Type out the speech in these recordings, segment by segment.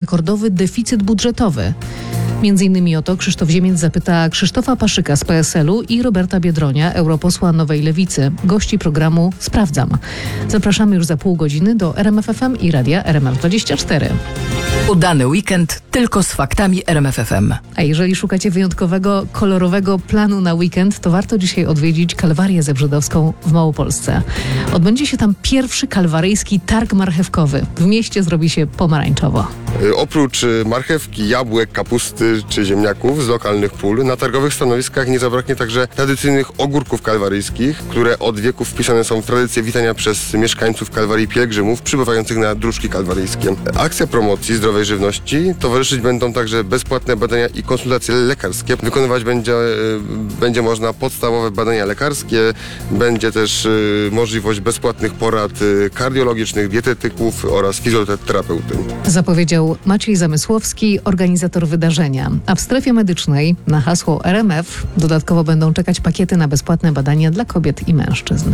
rekordowy deficyt budżetowy. Między innymi o to Krzysztof Ziemiec zapyta Krzysztofa Paszyka z PSL-u i Roberta Biedronia, europosła Nowej Lewicy, gości programu Sprawdzam. Zapraszamy już za pół godziny do RMF FM i radia RMF24. Udany weekend tylko z faktami RMF FM. A jeżeli szukacie wyjątkowego, kolorowego planu na weekend, to warto dzisiaj odwiedzić Kalwarię Zebrzydowską w Małopolsce. Odbędzie się tam pierwszy kalwaryjski targ marchewkowy. W mieście zrobi się pomarańczowo. Oprócz marchewki, jabłek, kapusty czy ziemniaków z lokalnych pól, na targowych stanowiskach nie zabraknie także tradycyjnych ogórków kalwaryjskich, które od wieków wpisane są w tradycję witania przez mieszkańców Kalwarii pielgrzymów przybywających na dróżki kalwaryjskie. Akcja promocji zdrowej żywności towarzyszyć będą także bezpłatne badania i konsultacje lekarskie. Wykonywać będzie można podstawowe badania lekarskie, będzie też możliwość bezpłatnych porad kardiologicznych, dietetyków oraz fizjoterapeuty. Zapowiedział Maciej Zamysłowski, organizator wydarzenia. A w strefie medycznej na hasło RMF dodatkowo będą czekać pakiety na bezpłatne badania dla kobiet i mężczyzn.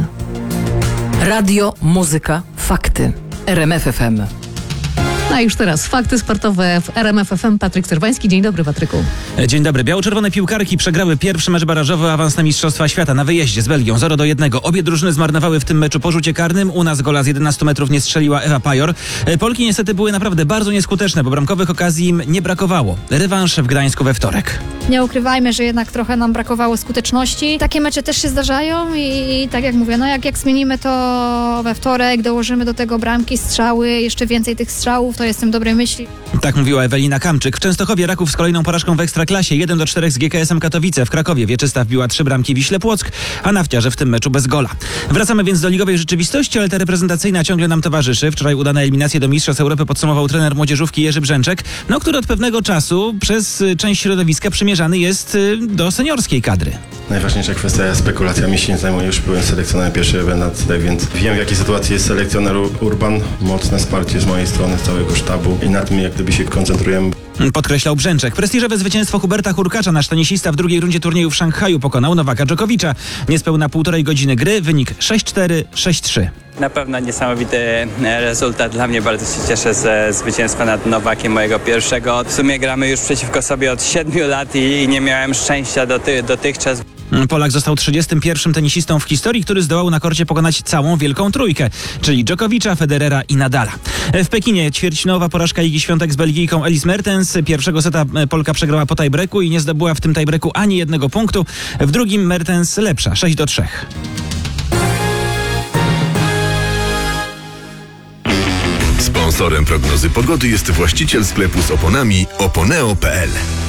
Radio, muzyka, fakty. RMF FM. A już teraz fakty sportowe w RMF FM. Patryk Cerwański. Dzień dobry, Patryku. Dzień dobry. Biało-czerwone piłkarki przegrały pierwszy mecz barażowy, awans na Mistrzostwa Świata na wyjeździe z Belgią 0-1. Obie drużyny zmarnowały w tym meczu po rzucie karnym. U nas gola z 11 metrów nie strzeliła Ewa Pajor. Polki niestety były naprawdę bardzo nieskuteczne, bo bramkowych okazji im nie brakowało. Rewanż w Gdańsku we wtorek. Nie ukrywajmy, że jednak trochę nam brakowało skuteczności. Takie mecze też się zdarzają i tak jak mówię, jak zmienimy to we wtorek, dołożymy do tego bramki, strzały, jeszcze więcej tych strzałów, to jestem dobrej myśli. Tak mówiła Ewelina Kamczyk. W Częstochowie Raków z kolejną porażką w Ekstraklasie 1-4 z GKS-em Katowice. W Krakowie Wieczysta wbiła 3 bramki Wiśle Płock, a Nafciarze w tym meczu bez gola. Wracamy więc do ligowej rzeczywistości, ale ta reprezentacyjna ciągle nam towarzyszy. Wczoraj udane eliminacje do Mistrzostw Europy podsumował trener młodzieżówki Jerzy Brzęczek, który od pewnego czasu przez część środowiska przymierzany jest do seniorskiej kadry. Najważniejsza kwestia spekulacjami się nie zajmuję, już byłem selekcjonerem pierwszej reprezentacji, więc wiem, w jakiej sytuacji jest selekcjoner Urban. Mocne wsparcie z mojej strony, z całego sztabu i na tym jak gdyby się koncentrujemy. Podkreślał Brzęczek. Prestiżowe zwycięstwo Huberta Hurkacza, nasz tenisista w drugiej rundzie turnieju w Szanghaju pokonał Nowaka Dżokowicza. Niespełna 1,5 godziny gry, wynik 6-4, 6-3. Na pewno niesamowity rezultat. Dla mnie bardzo się cieszę ze zwycięstwa nad Nowakiem, mojego pierwszego. W sumie gramy już przeciwko sobie od 7 lat i nie miałem szczęścia dotychczas. Polak został 31. tenisistą w historii, który zdołał na korcie pokonać całą wielką trójkę, czyli Dżokowicza, Federera i Nadala. W Pekinie ćwierćfinałowa porażka Igi Świątek z Belgijką Elise Mertens. Pierwszego seta Polka przegrała po tiebreaku i nie zdobyła w tym tiebreaku ani jednego punktu. W drugim Mertens lepsza, 6-3. Sponsorem prognozy pogody jest właściciel sklepu z oponami Oponeo.pl.